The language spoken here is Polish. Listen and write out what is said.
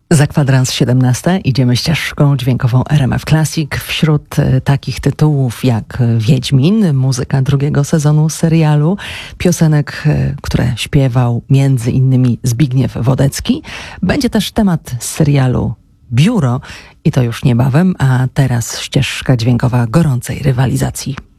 Za kwadrans 17 idziemy ścieżką dźwiękową RMF Classic. Wśród takich tytułów jak Wiedźmin, muzyka drugiego sezonu serialu, piosenek, które śpiewał między innymi Zbigniew Wodecki. Będzie też temat z serialu Biuro i to już niebawem, a teraz ścieżka dźwiękowa gorącej rywalizacji.